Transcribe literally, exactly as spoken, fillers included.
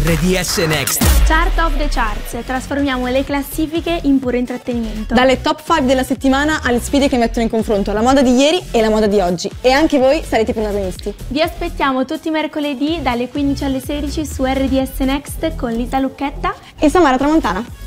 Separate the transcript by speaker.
Speaker 1: R D S Next.
Speaker 2: Chart of the Charts, trasformiamo le classifiche in puro intrattenimento.
Speaker 3: Dalle top cinque della settimana alle sfide che mettono in confronto la moda di ieri e la moda di oggi. E anche voi sarete protagonisti.
Speaker 2: Vi aspettiamo tutti i mercoledì dalle quindici alle sedici su R D S Next con Lisa Lucchetta
Speaker 3: e Samara Tramontana.